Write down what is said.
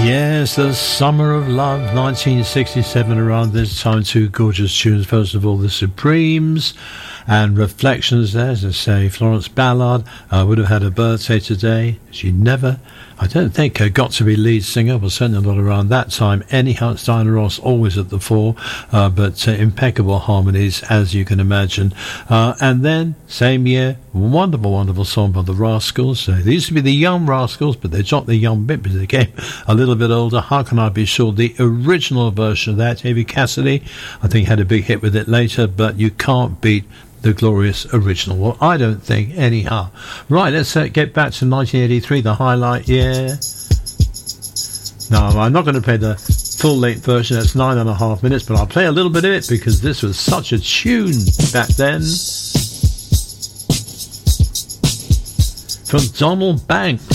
Yes, the Summer of Love, 1967, around this time. Two gorgeous tunes. First of all, the Supremes and Reflections there, as I say. Florence Ballard would have had a birthday today. She never, I don't think, got to be lead singer, well, certainly not around that time. Anyhow, it's Diana Ross, always at the fore, but impeccable harmonies, as you can imagine. And then, same year, wonderful, wonderful song by the Rascals. They used to be the Young Rascals, but they dropped the young bit because they became a little bit older. How Can I Be Sure? The original version of that, Heavy Cassidy, I think, had a big hit with it later, but you can't beat the glorious original. Well, I don't think, anyhow. Right, let's get back to 1983, the highlight year. No, I'm not going to play the full-length version. That's 9.5 minutes, but I'll play a little bit of it because this was such a tune back then. From Donald Banks.